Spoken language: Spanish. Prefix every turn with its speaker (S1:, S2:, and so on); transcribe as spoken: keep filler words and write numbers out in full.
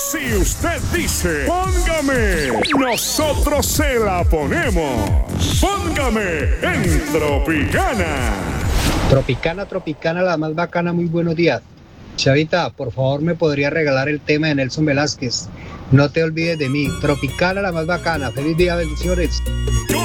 S1: Si usted dice, póngame, nosotros se la ponemos. Póngame en Tropicana.
S2: Tropicana, Tropicana, la más bacana, muy buenos días. Chavita, por favor, me podría regalar el tema de Nelson Velázquez. No te olvides de mí. Tropicana, la más bacana. Feliz día, bendiciones.